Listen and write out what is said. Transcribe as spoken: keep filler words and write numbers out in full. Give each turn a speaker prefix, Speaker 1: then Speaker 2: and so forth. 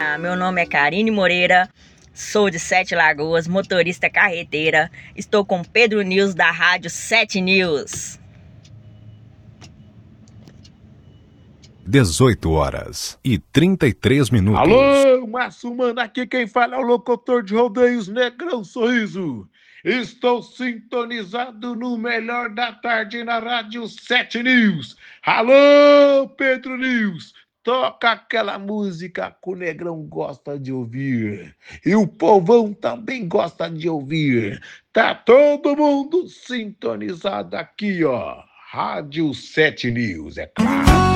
Speaker 1: Meu nome é Karine Moreira, sou de Sete Lagoas, motorista carreteira. Estou com Pedro News da Rádio Sete News.
Speaker 2: dezoito horas e trinta e três minutos.
Speaker 3: Alô, Márcio Mano, aqui quem fala é o locutor de rodeios Negrão Sorriso. Estou sintonizado no melhor da tarde na Rádio Sete News. Alô, Pedro News, toca aquela música que o Negrão gosta de ouvir. E o povão também gosta de ouvir. Tá todo mundo sintonizado aqui, ó. Rádio Sete News, é claro.